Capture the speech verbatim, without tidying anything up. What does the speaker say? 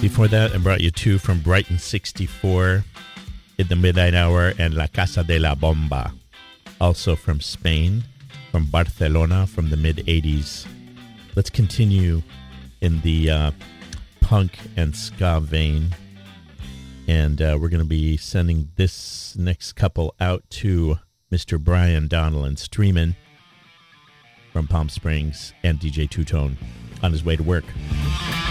Before that, I brought you two from Brighton sixty-four in the midnight hour and La Casa de la Bomba, also from Spain, from Barcelona from the mid-eighties. Let's continue in the uh, punk and ska vein. And uh, we're going to be sending this next couple out to Mister Brian Donnellan Streamin' from Palm Springs and D J Two Tone on his way to work.